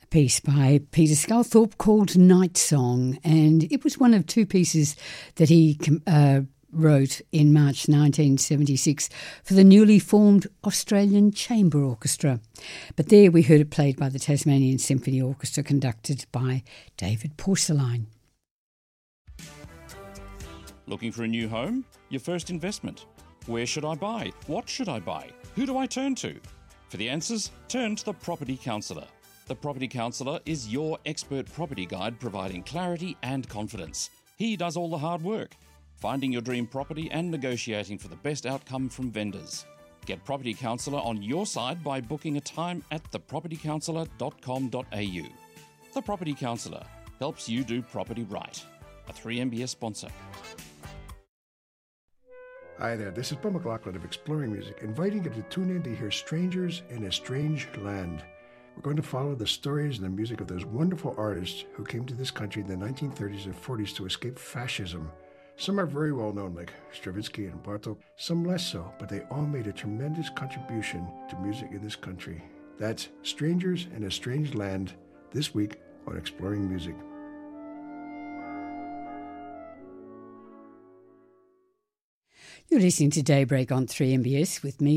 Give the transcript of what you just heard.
Piece by Peter Sculthorpe called Night Song, and it was one of two pieces that he wrote in March 1976 for the newly formed Australian Chamber Orchestra. But there we heard it played by the Tasmanian Symphony Orchestra, conducted by David Porcelain. Looking for a new home? Your first investment? Where should I buy? What should I buy? Who do I turn to? For the answers, turn to the Property Counsellor. The Property Counsellor is your expert property guide, providing clarity and confidence. He does all the hard work, finding your dream property and negotiating for the best outcome from vendors. Get Property Counsellor on your side by booking a time at thepropertycounsellor.com.au. The Property Counsellor helps you do property right. A 3MBS sponsor. Hi there, this is Paul McLaughlin of Exploring Music, inviting you to tune in to hear Strangers in a Strange Land. We're going to follow the stories and the music of those wonderful artists who came to this country in the 1930s and 40s to escape fascism. Some are very well known, like Stravinsky and Bartók, some less so, but they all made a tremendous contribution to music in this country. That's Strangers in a Strange Land, this week on Exploring Music. You're listening to Daybreak on 3MBS with me,